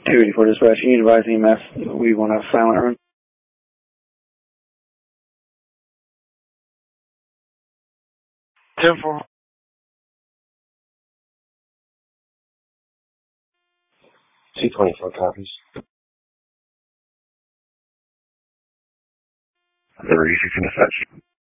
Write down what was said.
284 dispatch, you need to advise EMS. We want a silent run. 10-4. 224 copies. Easy to dispatch.